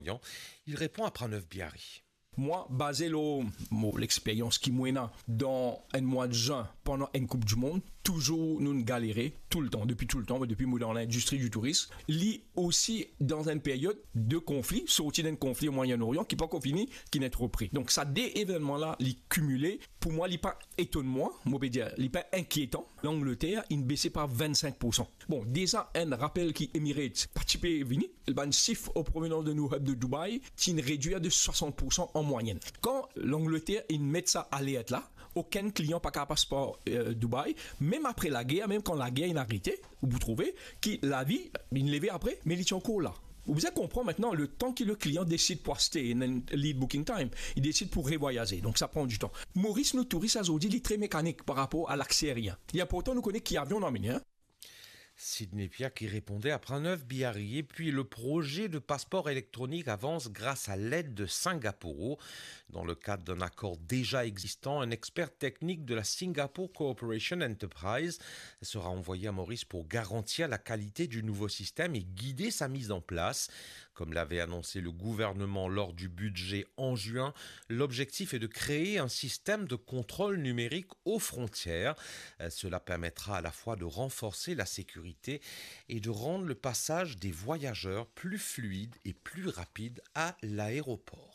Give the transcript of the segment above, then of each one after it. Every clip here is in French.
Il répond à Pranov-Biari. Moi, basé l'expérience qui m'a dans un mois de juin pendant une Coupe du Monde, toujours nous galérer tout le temps, depuis dans l'industrie du tourisme, li aussi dans une période de conflit, sorti d'un conflit au Moyen-Orient qui n'est pas encore fini, qui n'est trop pris. Donc ça, des événements-là, les cumulés, pour moi, il n'est pas étonnement, moi je dire, il n'est pas inquiétant. L'Angleterre, il baissé par 25%. Bon, déjà, un rappel qui Emirates, participé vini, il va un chiffre au provenance de nos hubs de Dubaï, qui réduit de 60% en moyenne. Quand l'Angleterre, il met ça à l'aide là, aucun client pas qu'à passeport Dubaï, même après la guerre, même quand la guerre est arrêtée, vous trouvez que la vie, il levait après, mais il est encore là. Vous avez compris maintenant le temps que le client décide pour acheter un lead booking time, il décide pour revoyager, donc ça prend du temps. Maurice, nos touristes, aujourd'hui, il est très mécanique par rapport à l'accès aérien. Il y a pourtant, nous connaissons qui avion emmené, hein. Sidney Pierre qui répondait à Pranov-Biari. Et puis le projet de passeport électronique avance grâce à l'aide de Singapour. Dans le cadre d'un accord déjà existant, un expert technique de la Singapore Cooperation Enterprise sera envoyé à Maurice pour garantir la qualité du nouveau système et guider sa mise en place. Comme l'avait annoncé le gouvernement lors du budget en juin, l'objectif est de créer un système de contrôle numérique aux frontières. Cela permettra à la fois de renforcer la sécurité et de rendre le passage des voyageurs plus fluide et plus rapide à l'aéroport.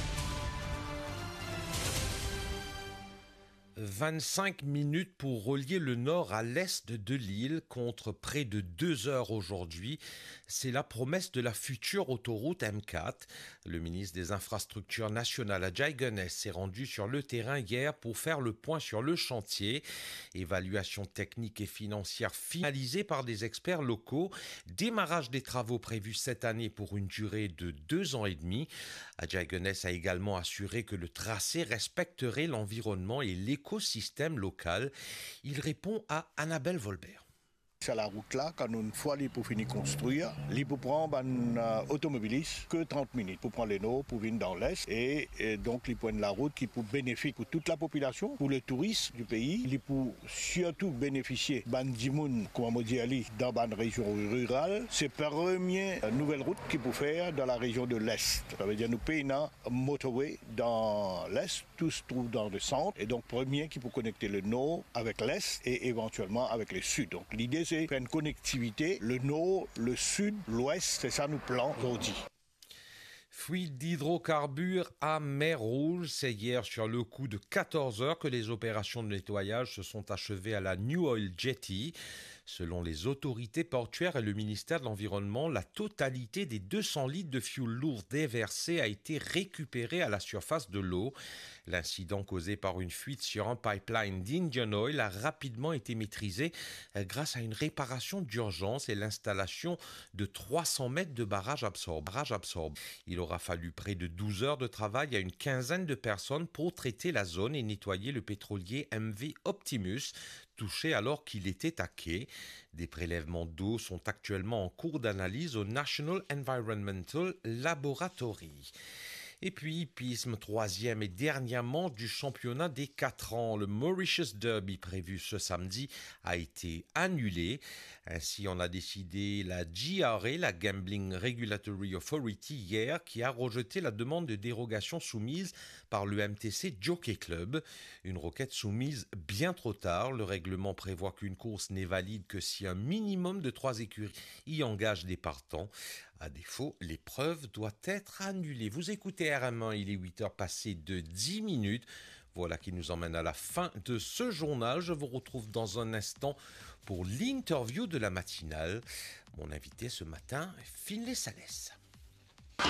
25 minutes pour relier le nord à l'est de l'île contre près de 2 heures aujourd'hui. C'est la promesse de la future autoroute M4. Le ministre des Infrastructures nationales, Ajay Ganesh, s'est rendu sur le terrain hier pour faire le point sur le chantier. Évaluation technique et financière finalisée par des experts locaux. Démarrage des travaux prévus cette année pour une durée de 2 ans et demi. Ajay Ganesh a également assuré que le tracé respecterait l'environnement et l'écosystème local. Il répond à Annabelle Volbert. C'est la route là, quand une fois il pour finir construire, il peut prendre un automobiliste que 30 minutes pour prendre les nôtres, pour venir dans l'Est. Et donc il prend la route qui peut bénéficier pour toute la population, pour les touristes du pays. Il peut surtout bénéficier d'Andimoun, comme on dit, dans la région rurale. C'est la première nouvelle route qu'il peut faire dans la région de l'Est. Ça veut dire nous payons un motorway dans l'Est, tout se trouve dans le centre. Et donc premier qui peut connecter le nord avec l'Est et éventuellement avec le sud. Donc l'idée c'est faire une connectivité, le nord, le sud, l'ouest, c'est ça nous plan aujourd'hui. Fuite d'hydrocarbures à mer Rouge, c'est hier sur le coup de 14 heures que les opérations de nettoyage se sont achevées à la New Oil Jetty. Selon les autorités portuaires et le ministère de l'Environnement, la totalité des 200 litres de fioul lourd déversés a été récupérée à la surface de l'eau. L'incident causé par une fuite sur un pipeline d'Indian Oil a rapidement été maîtrisé grâce à une réparation d'urgence et l'installation de 300 mètres de barrage absorbe. Il aura fallu près de 12 heures de travail à une quinzaine de personnes pour traiter la zone et nettoyer le pétrolier MV Optimus, touché alors qu'il était à quai. Des prélèvements d'eau sont actuellement en cours d'analyse au National Environmental Laboratory. Et puis, hippisme, troisième et dernière manche du championnat des 4 ans. Le Mauritius Derby prévu ce samedi a été annulé. Ainsi, on a décidé la GRA, la Gambling Regulatory Authority, hier, qui a rejeté la demande de dérogation soumise par le MTC Jockey Club. Une requête soumise bien trop tard. Le règlement prévoit qu'une course n'est valide que si un minimum de 3 écuries y engagent des partants. À défaut, l'épreuve doit être annulée. Vous écoutez RM1, il est 8 heures passées de 10 minutes. Voilà qui nous emmène à la fin de ce journal. Je vous retrouve dans un instant pour l'interview de la matinale. Mon invité ce matin, Finlay Salès.